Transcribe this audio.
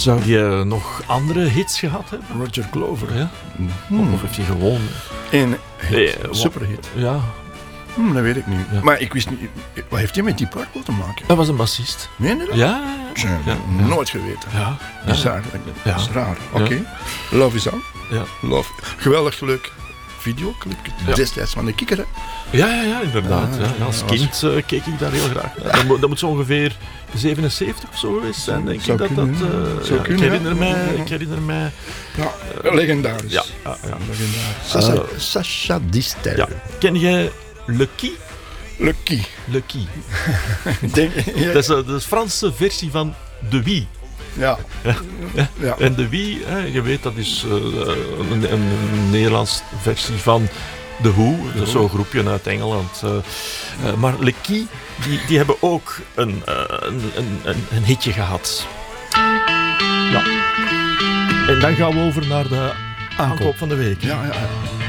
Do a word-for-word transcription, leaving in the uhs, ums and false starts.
Zou die uh, nog andere hits gehad hebben? Roger Glover. Ja? Hmm. Of heeft hij gewoon... Een hit, Nee, superhit. Ja, Hmm, dat weet ik niet. Ja. Maar ik wist niet... Wat heeft hij met die Purple te maken? dat was een bassist. Meen je dat? Ja, Tja, ja, nooit geweten. ja. Dat is ja. raar. Ja. Dat is raar. Oké. Okay. Love is on. Ja. Love. Geweldig leuk videoclip. Ja. Destijds van de Kikker, hè? Ja, ja, ja, inderdaad. Ah, ja. Ja, als ja, kind uh, keek ik daar heel graag naar. Dat, moet, dat moet zo ongeveer zevenenzeventig of zo geweest zijn, denk Zou ik. Dat, kunnen, dat, uh, Zou ja, kunnen, ik, herinner ja. mij, ik herinner mij... Ja, legendarisch. Ja, ja, ja. Legendarisch. Sacha, Uh, Sacha Distel. Ja. Ken jij Lucky? Lucky. Lucky. Denk, ja. Dat is uh, de Franse versie van de Wie. Ja. Ja. Ja. En de Wie, hè, je weet, dat is uh, een, een Nederlandse versie van The Who. Dat is zo'n groepje uit Engeland. Uh, uh, maar Lucky, die, die hebben ook een, uh, een, een, een, een hitje gehad. Ja. En dan gaan we over naar de aankoop van de week. Ja, ja, ja.